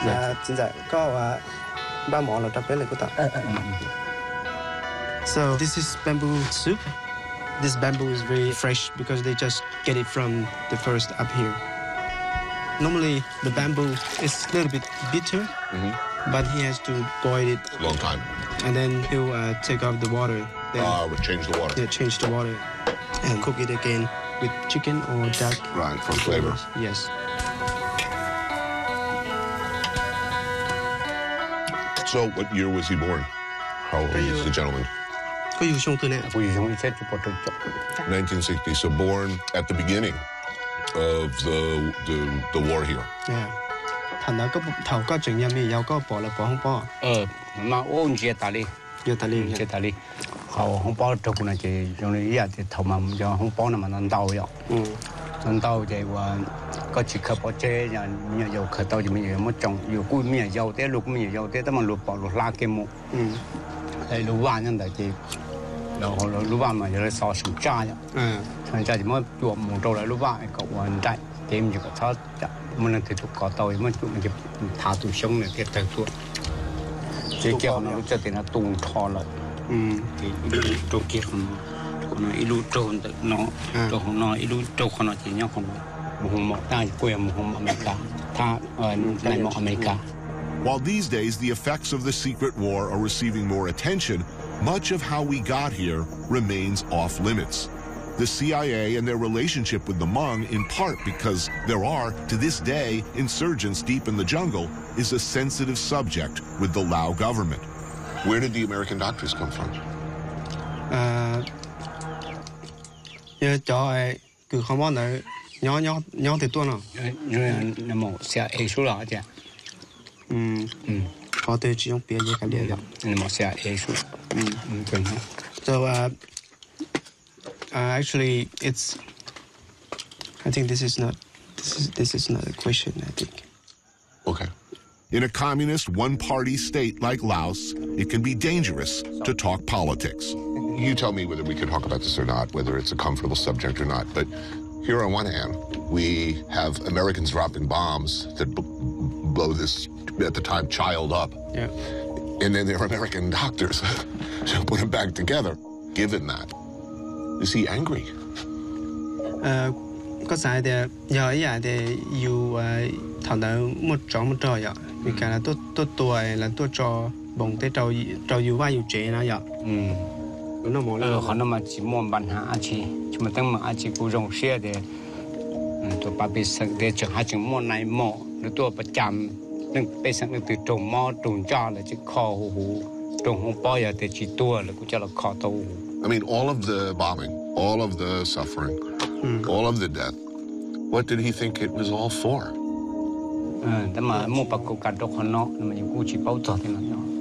現在嗰個把網絡特別嚟嗰度。So this is bamboo soup. This bamboo is very fresh because they just get it from the forest up here. Normally the bamboo is a little bit bitter, but he has to boil it. Long time. And then he'll take off the water. Change the water. Yeah, change the water and cook it again with chicken or duck. Right, for flavor. Yes. So what year was he born? How old is the gentleman? 佢要送到呢？ 1960. So born at the beginning of the war here. Yeah. 頭嗰陣入面有個玻璃玻璃。 那我唔知打理， 要打理， 接打理。好，紅包做過那些，用嚟一啲頭嘛，唔就紅包那麼難倒呀。難倒就話個隻殼包啫，人有殼倒就咩有乜種，有股咩有啲，六咩有啲，得嘛六包六拉嘅木。係六萬人哋嘅，然後六萬嘛有啲燒成炸呀。成炸就乜做冇做嚟六萬一個萬仔，點住個炒炸，冇能睇到個刀，乜做乜嘅塔都凶嚟嘅睇做。這叫呢，這點呢動炒了。做結婚，可能一路做的孬，做孬一路做可能點樣可能冇冇，但係貴冇冇美國，他沒冇美國。 While these days the effects of the secret war are receiving more attention, much of how we got here remains off limits. The CIA and their relationship with the Hmong, in part because there are, to this day, insurgents deep in the jungle, is a sensitive subject with the Lao government. Where did the American doctors come from? 佢可能嚟養得多啦。 那麼寫藝術啦，這樣。 我對這種表演嘅了解。 那麼寫藝術。對。 So actually, it's. I think this is not a question. I think. Okay. In a communist one-party state like Laos, it can be dangerous to talk politics. You tell me whether we can talk about this or not, whether it's a comfortable subject or not. But here on one hand, we have Americans dropping bombs that blow this, at the time, child up. Yeah. And then there are American doctors to put him back together. Given that, is he angry? 嗰陣嘅有一日嘅要頭頭冇咗呀，而家啦都對啦都做夢的就要話要這啦呀。咁都冇啦。 可能嘛只冇辦法阿次，就咪等嘛阿次古種寫的，ตัวปาปิสังเดชหาจึงมั่วในหม้อหรือตัวประจำนั่งไปสังติดตรงหม้อตรงจ้าเลยจะคอหูตรงหัวป้อยแต่จีตัวเลยกูจะละคอตัว I mean, all of the bombing, all of the suffering, all of the death. What did he think it was all for? แต่มามั่วปากกูกัดดอกขนอกมันอยู่กูจีเป้าต่อที่นั่นเนาะ